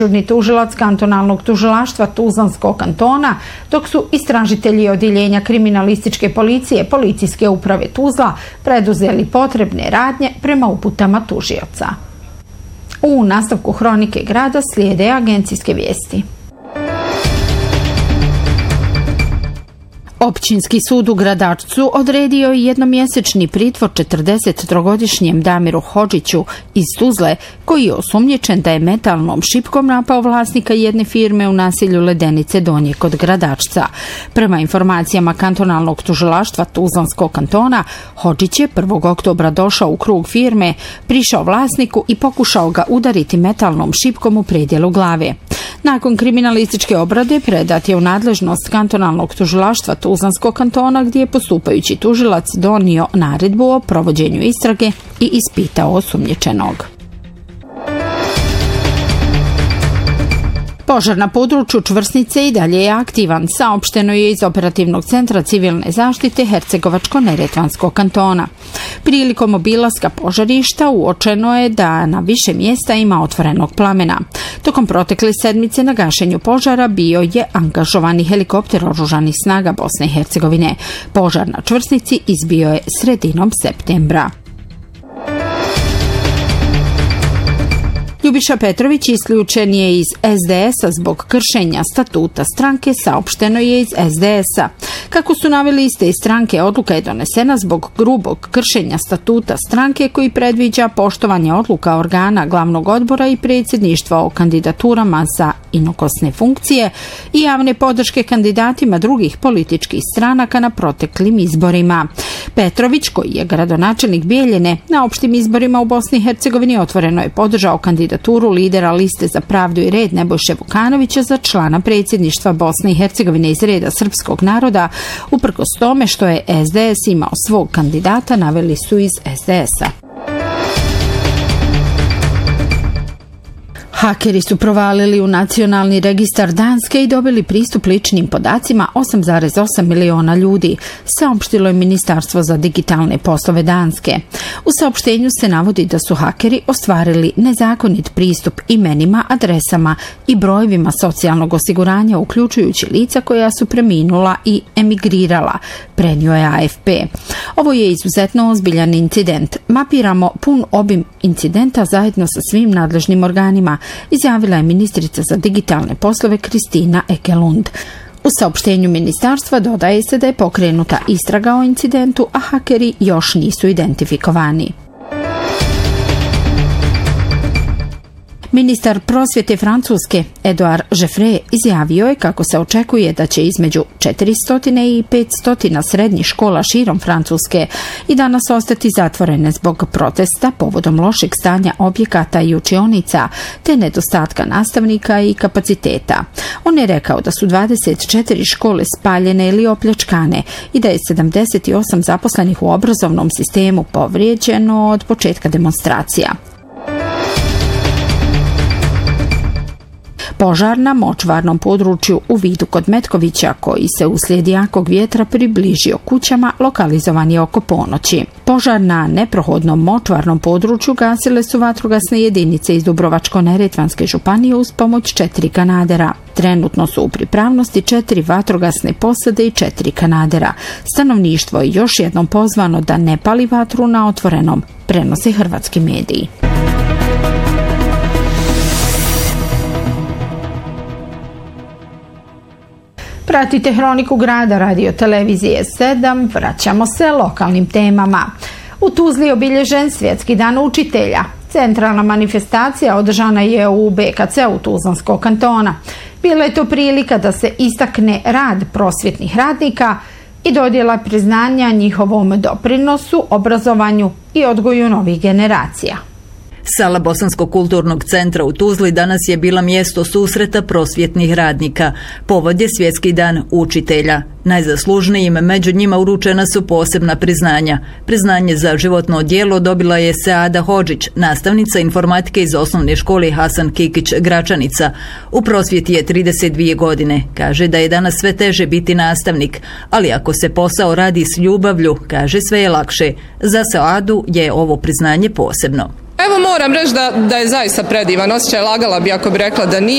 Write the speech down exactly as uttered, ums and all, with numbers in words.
Dežurni tužilac kantonalnog tužilaštva Tuzlanskog kantona, dok su istražitelji odjeljenja kriminalističke policije Policijske uprave Tuzla preduzeli potrebne radnje prema uputama tužioca. U nastavku Hronike grada slijede agencijske vijesti. Općinski sud u Gradačcu odredio je jednomjesečni pritvor četrdesettrogodišnjem Damiru Hodžiću iz Tuzle, koji je osumnjičen da je metalnom šipkom napao vlasnika jedne firme u naselju Ledenice Donje kod Gradačca. Prema informacijama kantonalnog tužilaštva Tuzlanskog kantona, Hodžić je prvog oktobra došao u krug firme, prišao vlasniku i pokušao ga udariti metalnom šipkom u predjelu glave. Nakon kriminalističke obrade predat je u nadležnost kantonalnog tužilaštva Tuzlanskog kantona, gdje je postupajući tužilac donio naredbu o provođenju istrage i ispitao osumnjičenog. Požar na području Čvrsnice i dalje je aktivan, saopšteno je iz Operativnog centra civilne zaštite Hercegovačko-neretvanskog kantona. Prilikom obilaska požarišta uočeno je da na više mjesta ima otvorenog plamena. Tokom protekle sedmice na gašenju požara bio je angažovani helikopter oružanih snaga Bosne i Hercegovine. Požar na Čvrsnici izbio je sredinom septembra. Ljubiša Petrović isključen je iz es de es-a zbog kršenja statuta stranke, saopšteno je iz es de es-a. Kako su naveli iste iz stranke, odluka je donesena zbog grubog kršenja statuta stranke koji predviđa poštovanje odluka organa glavnog odbora i predsjedništva o kandidaturama za inokosne funkcije i javne podrške kandidatima drugih političkih stranaka na proteklim izborima. Petrović, koji je gradonačelnik Bijeljine, na opštim izborima u Bosni i Hercegovini otvoreno je podržao kandidaturu lidera Liste za pravdu i red Nebojše Vukanovića za člana predsjedništva Bosne i Hercegovine iz reda srpskog naroda, uprkos tome što je es de es imao svog kandidata, naveli su iz es de es-a. Hakeri su provalili u nacionalni registar Danske i dobili pristup ličnim podacima osam zarez osam miliona ljudi, saopštilo je Ministarstvo za digitalne poslove Danske. U saopštenju se navodi da su hakeri ostvarili nezakonit pristup imenima, adresama i brojevima socijalnog osiguranja, uključujući lica koja su preminula i emigrirala, prenio je a ef pe. Ovo je izuzetno ozbiljan incident. Mapiramo pun obim incidenta zajedno sa svim nadležnim organima, izjavila je ministrica za digitalne poslove Kristina Ekelund. U saopštenju ministarstva dodaje se da je pokrenuta istraga o incidentu, a hakeri još nisu identifikovani. Ministar prosvjete Francuske Edouard Geoffrey izjavio je kako se očekuje da će između četiristo i petsto srednjih škola širom Francuske i danas ostati zatvorene zbog protesta povodom lošeg stanja objekata i učionica te nedostatka nastavnika i kapaciteta. On je rekao da su dvadeset četiri škole spaljene ili opljačkane i da je sedamdeset osam zaposlenih u obrazovnom sistemu povrijeđeno od početka demonstracija. Požar na močvarnom području u Vidu kod Metkovića, koji se uslijed jakog vjetra približio kućama, lokalizovan je oko ponoći. Požar na neprohodnom močvarnom području gasile su vatrogasne jedinice iz Dubrovačko-neretvanske županije uz pomoć četiri kanadera. Trenutno su u pripravnosti četiri vatrogasne posade i četiri kanadera. Stanovništvo je još jednom pozvano da ne pali vatru na otvorenom, prenose hrvatski mediji. Pratite Hroniku grada radio televizije sedam, vraćamo se lokalnim temama. U Tuzli je obilježen Svjetski dan učitelja. Centralna manifestacija održana je u be ka ce-u Tuzlanskog kantona. Bila je to prilika da se istakne rad prosvjetnih radnika i dodjela priznanja njihovom doprinosu, obrazovanju i odgoju novih generacija. Sala Bosanskog kulturnog centra u Tuzli danas je bila mjesto susreta prosvjetnih radnika. Povod je Svjetski dan učitelja. Najzaslužnijim među njima uručena su posebna priznanja. Priznanje za životno djelo dobila je Seada Hodžić, nastavnica informatike iz osnovne škole Hasan Kikić Gračanica. U prosvjeti je trideset dvije godine. Kaže da je danas sve teže biti nastavnik, ali ako se posao radi s ljubavlju, kaže, sve je lakše. Za Seadu je ovo priznanje posebno. Evo moram reći da, da je zaista predivan osjećaj, lagala bi ako bi rekla da nije.